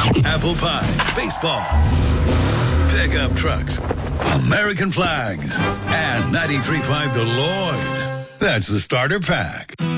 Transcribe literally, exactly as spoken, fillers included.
apple pie, baseball, pickup trucks, American flags, and ninety-three point five The Lloyd. That's the starter pack.